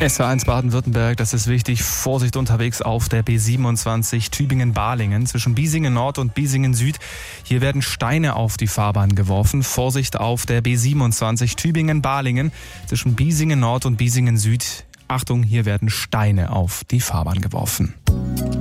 SR1 Baden-Württemberg, das ist wichtig. Vorsicht unterwegs auf der B27 Tübingen-Balingen zwischen Biesingen Nord und Biesingen Süd. Hier werden Steine auf die Fahrbahn geworfen. Vorsicht auf der B27 Tübingen-Balingen zwischen Biesingen Nord und Biesingen Süd. Achtung, hier werden Steine auf die Fahrbahn geworfen.